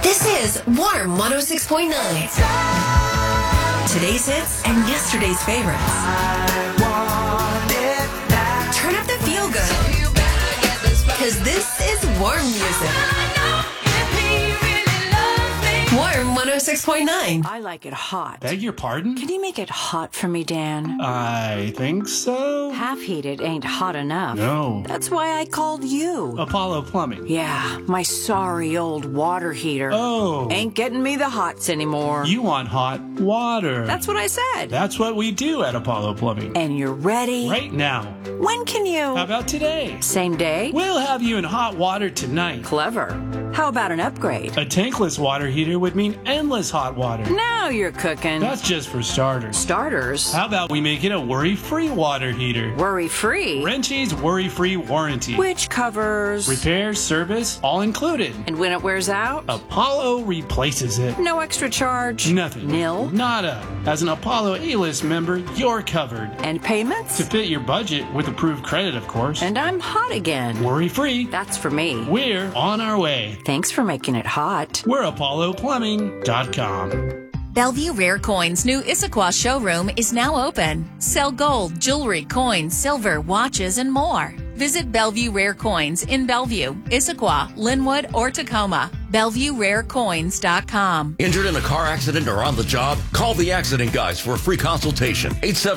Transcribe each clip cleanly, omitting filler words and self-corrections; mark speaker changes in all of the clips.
Speaker 1: This is Warm 106.9. Today's hits and yesterday's favorites. Turn up the feel good. Because this is Warm music. Warm 106.9.
Speaker 2: I like it hot.
Speaker 3: Beg your pardon?
Speaker 2: Can you make it hot for me, Dan?
Speaker 3: I think so.
Speaker 2: Half heated ain't hot enough.
Speaker 3: No.
Speaker 2: That's why I called you.
Speaker 3: Apollo Plumbing.
Speaker 2: Yeah, my sorry old water heater.
Speaker 3: Oh.
Speaker 2: Ain't getting me the hots anymore.
Speaker 3: You want hot water.
Speaker 2: That's what I said.
Speaker 3: That's what we do at Apollo Plumbing.
Speaker 2: And you're ready?
Speaker 3: Right now.
Speaker 2: When can you?
Speaker 3: How about today?
Speaker 2: Same day?
Speaker 3: We'll have you in hot water tonight.
Speaker 2: Clever. How about an upgrade?
Speaker 3: A tankless water heater would mean endless hot water.
Speaker 2: Now you're cooking.
Speaker 3: That's just for starters.
Speaker 2: Starters?
Speaker 3: How about we make it a worry-free water heater?
Speaker 2: Worry-free?
Speaker 3: Rentschy's worry-free warranty.
Speaker 2: Which covers?
Speaker 3: Repair, service, all included.
Speaker 2: And when it wears out?
Speaker 3: Apollo replaces it.
Speaker 2: No extra charge?
Speaker 3: Nothing.
Speaker 2: Nil?
Speaker 3: Nada. As an Apollo A-list member, you're covered.
Speaker 2: And payments?
Speaker 3: To fit your budget with approved credit, of course.
Speaker 2: And I'm hot again.
Speaker 3: Worry-free.
Speaker 2: That's for me.
Speaker 3: We're on our way.
Speaker 2: Thanks for making it hot.
Speaker 3: We're ApolloPlumbing.com.
Speaker 1: Bellevue Rare Coins' new Issaquah showroom is now open. Sell gold, jewelry, coins, silver, watches, and more. Visit Bellevue Rare Coins in Bellevue, Issaquah, Linwood, or Tacoma. BellevueRareCoins.com.
Speaker 4: Injured in a car accident or on the job? Call the Accident Guys for a free consultation.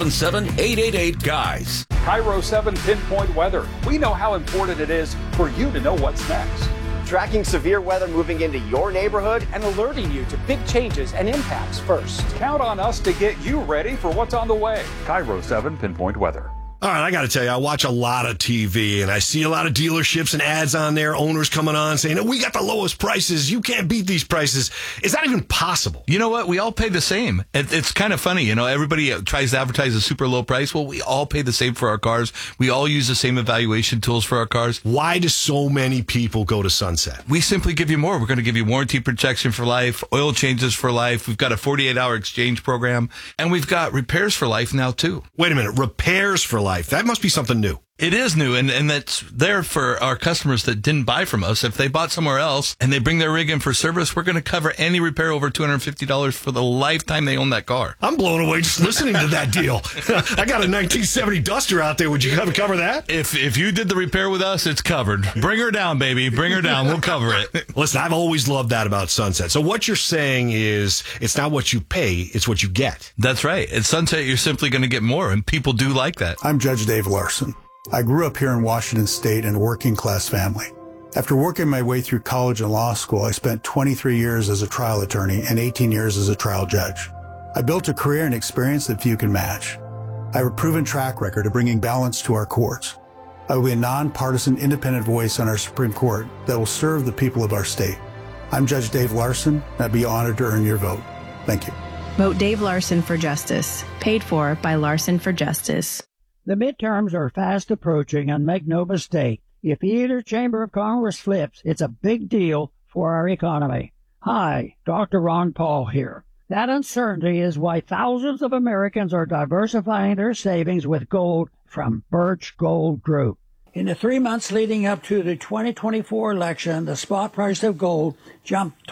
Speaker 4: 877-888-GUYS.
Speaker 5: KIRO 7 Pinpoint Weather. We know how important it is for you to know what's next.
Speaker 6: Tracking severe weather moving into your neighborhood
Speaker 5: And alerting you to big changes and impacts first. Count on us to get you ready for what's on the way. KIRO 7 Pinpoint Weather.
Speaker 7: All right, I got to tell you, I watch a lot of TV, and I see a lot of dealerships and ads on there, owners coming on saying, we got the lowest prices. You can't beat these prices. Is that even possible?
Speaker 8: You know what? We all pay the same. It's kind of funny. You know, everybody tries to advertise a super low price. Well, we all pay the same for our cars. We all use the same evaluation tools for our cars.
Speaker 7: Why do so many people go to Sunset?
Speaker 8: We simply give you more. We're going to give you warranty protection for life, oil changes for life. We've got a 48-hour exchange program, and we've got repairs for life now, too.
Speaker 7: Wait a minute. Repairs for life. That must be something new.
Speaker 8: It is new, and that's there for our customers that didn't buy from us. If they bought somewhere else and they bring their rig in for service, we're going to cover any repair over $250 for the lifetime they own that car.
Speaker 7: I'm blown away just listening to that deal. I got a 1970 Duster out there. Would you cover that?
Speaker 8: If you did the repair with us, it's covered. Bring her down, baby. Bring her down. We'll cover it.
Speaker 7: Listen, I've always loved that about Sunset. So what you're saying is it's not what you pay, it's what you get.
Speaker 8: That's right. At Sunset, you're simply going to get more, and people do like that.
Speaker 9: I'm Judge Dave Larson. I grew up here in Washington State in a working-class family. After working my way through college and law school, I spent 23 years as a trial attorney and 18 years as a trial judge. I built a career and experience that few can match. I have a proven track record of bringing balance to our courts. I will be a nonpartisan, independent voice on our Supreme Court that will serve the people of our state. I'm Judge Dave Larson, and I'd be honored to earn your vote. Thank you.
Speaker 10: Vote Dave Larson for Justice. Paid for by Larson for Justice.
Speaker 11: The midterms are fast approaching, and make no mistake, if either chamber of Congress flips, it's a big deal for our economy. Hi, Dr. Ron Paul here. That uncertainty is why thousands of Americans are diversifying their savings with gold from Birch Gold Group. In the 3 months leading up to the 2024 election, the spot price of gold jumped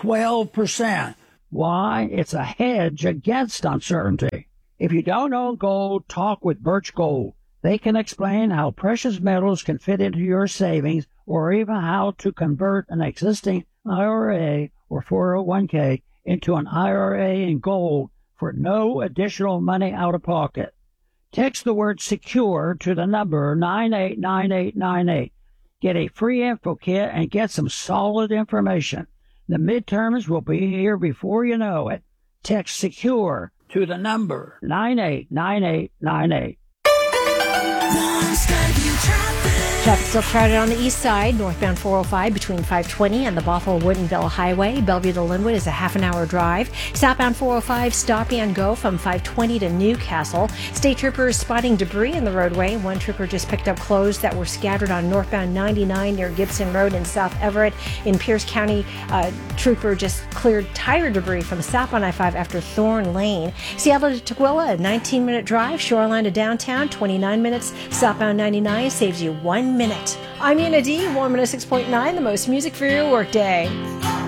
Speaker 11: 12%. Why? It's a hedge against uncertainty. If you don't own gold, talk with Birch Gold. They can explain how precious metals can fit into your savings, or even how to convert an existing IRA or 401k into an IRA in gold for no additional money out of pocket. Text the word SECURE to the number 989898. Get a free info kit and get some solid information. The midterms will be here before you know it. Text SECURE to the number 989898.
Speaker 12: Traffic still crowded on the east side, northbound 405 between 520 and the Bothell-Woodinville Highway. Bellevue to Linwood is a half an hour drive. Southbound 405 stop and go from 520 to Newcastle. State troopers spotting debris in the roadway. One trooper just picked up clothes that were scattered on northbound 99 near Gibson Road in South Everett. In Pierce County, trooper just cleared tire debris from southbound I-5 after Thorn Lane. Seattle to Tukwila, a 19-minute drive. Shoreline to downtown, 29 minutes. Southbound 99 saves you 1 minute. I'm Yana D, Warm 106.9, the most music for your workday.